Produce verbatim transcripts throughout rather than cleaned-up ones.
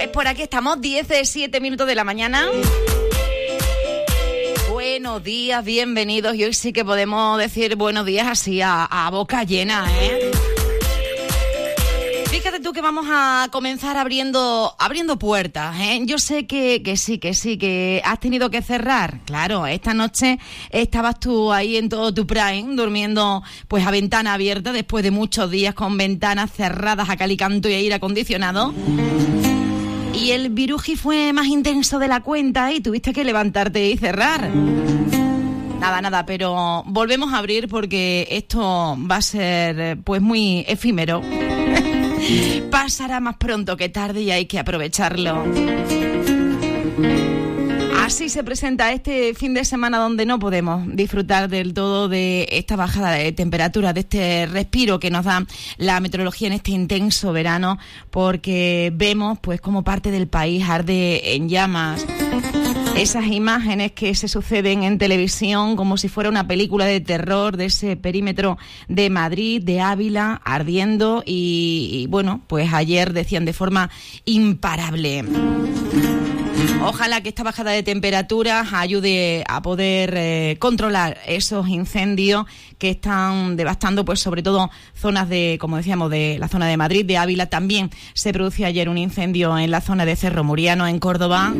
Por aquí estamos, diecisiete minutos de la mañana. Buenos días, bienvenidos. Y hoy sí que podemos decir buenos días así a, a boca llena, ¿eh? Fíjate tú que vamos a comenzar abriendo abriendo puertas, ¿eh? Yo sé que, que sí, que sí, que has tenido que cerrar. Claro, esta noche estabas tú ahí en todo tu prime, durmiendo pues a ventana abierta después de muchos días con ventanas cerradas a cal y canto y aire acondicionado. Y el viruji fue más intenso de la cuenta y tuviste que levantarte y cerrar. Nada, nada, pero volvemos a abrir porque esto va a ser pues muy efímero. Pasará más pronto que tarde y hay que aprovecharlo. Así se presenta este fin de semana donde no podemos disfrutar del todo de esta bajada de temperatura, de este respiro que nos da la meteorología en este intenso verano, porque vemos pues como parte del país arde en llamas. Esas imágenes que se suceden en televisión como si fuera una película de terror de ese perímetro de Madrid, de Ávila, ardiendo y, y bueno, pues ayer decían de forma imparable. Ojalá que esta bajada de temperaturas ayude a poder eh, controlar esos incendios que están devastando, pues sobre todo zonas de, como decíamos, de la zona de Madrid, de Ávila. También se produjo ayer un incendio en la zona de Cerro Muriano, en Córdoba.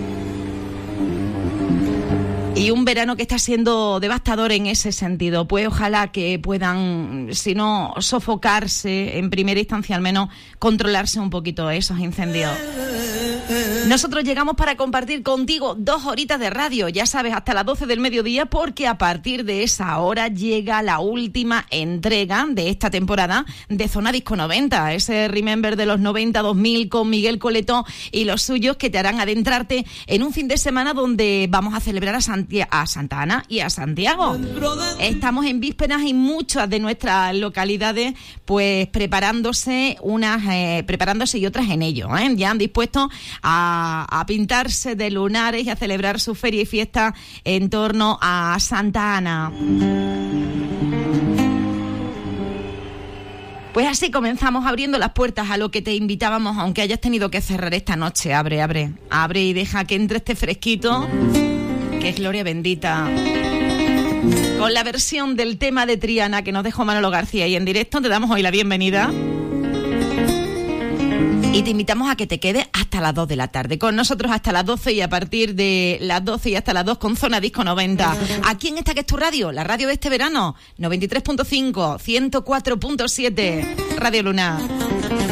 Y un verano que está siendo devastador en ese sentido. Pues ojalá que puedan, si no sofocarse, en primera instancia al menos controlarse un poquito esos incendios. Nosotros llegamos para compartir contigo dos horitas de radio, ya sabes, hasta las doce del mediodía, porque a partir de esa hora llega la última entrega de esta temporada de Zona Disco noventa, ese Remember de los noventa dos mil con Miguel Coletó y los suyos que te harán adentrarte en un fin de semana donde vamos a celebrar a, Santi- a Santa Ana y a Santiago. Estamos en vísperas y muchas de nuestras localidades pues preparándose unas eh, preparándose y otras en ello, ¿eh? Ya han dispuesto A, a pintarse de lunares y a celebrar su feria y fiesta en torno a Santa Ana. Pues así comenzamos abriendo las puertas a lo que te invitábamos, aunque hayas tenido que cerrar esta noche. Abre, abre, abre y deja que entre este fresquito, que es gloria bendita. Con la versión del tema de Triana que nos dejó Manolo García y en directo te damos hoy la bienvenida. Y te invitamos a que te quedes hasta las dos de la tarde. Con nosotros hasta las doce y a partir de las doce y hasta las dos con Zona Disco noventa. Aquí en esta que es tu radio, la radio de este verano, noventa y tres punto cinco, ciento cuatro punto siete, Radio Luna.